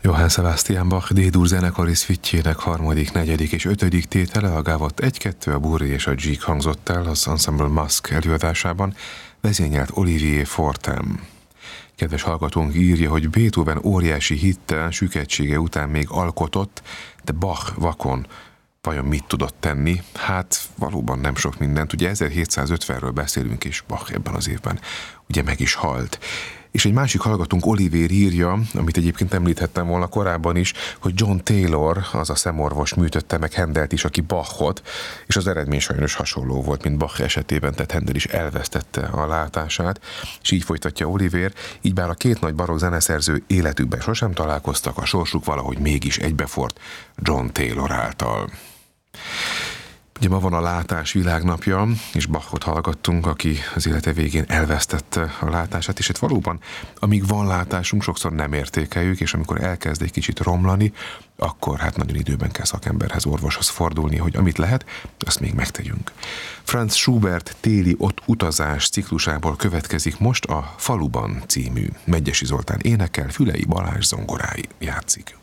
Johann Sebastian Bach D-dur zenekari szvitjének harmadik, negyedik és ötödik tétele, a Gavotte 1-2, a Bourrée és a Gigue hangzott el az Ensemble Masque előadásában, vezényelt Olivier Fortin. Kedves hallgatónk írja, hogy Beethoven óriási hittel, süketsége után még alkotott, de Bach vakon vajon mit tudott tenni? Hát valóban nem sok mindent. Ugye 1750-ről beszélünk, és Bach ebben az évben ugye meg is halt. És egy másik hallgatónk, Olivier írja, amit egyébként említhettem volna korábban is, hogy John Taylor, az a szemorvos műtötte meg Handelt is, aki Bachot, és az eredmény sajnos hasonló volt, mint Bach esetében, tehát Handel is elvesztette a látását, és így folytatja Olivier, így bár a két nagy barokk zeneszerző életükben sosem találkoztak, a sorsuk valahogy mégis egybefort John Taylor által. Ugye ma van a látás világnapja, és Bachot hallgattunk, aki az élete végén elvesztette a látását, és hát valóban, amíg van látásunk, sokszor nem értékeljük, és amikor elkezd egy kicsit romlani, akkor hát nagyon időben kell szakemberhez, orvoshoz fordulni, hogy amit lehet, azt még megtegyünk. Franz Schubert téli utazás ciklusából következik most a Faluban című. Medgyessy Zoltán énekel, Fülei Balázs zongorái játszik.